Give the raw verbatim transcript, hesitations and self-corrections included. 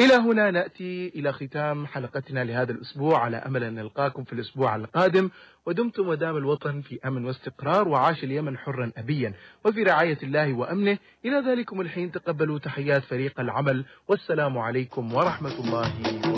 إلى هنا نأتي إلى ختام حلقتنا لهذا الأسبوع، على أمل أن نلقاكم في الأسبوع القادم، ودمتم ودام الوطن في أمن واستقرار، وعاش اليمن حرا أبيا وفي رعاية الله وأمنه. إلى ذلكم الحين تقبلوا تحيات فريق العمل، والسلام عليكم ورحمة الله وبركاته.